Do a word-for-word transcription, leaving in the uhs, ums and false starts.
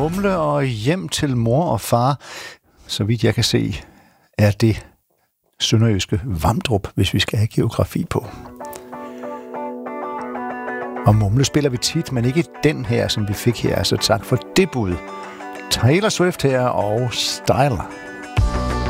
Mumle og hjem til mor og far. Så vidt jeg kan se, er det sønderjyske Vamdrup, hvis vi skal have geografi på. Og Mumle spiller vi tit, men ikke den her, som vi fik her. Så tak for det bud. Taylor Swift her og Styler.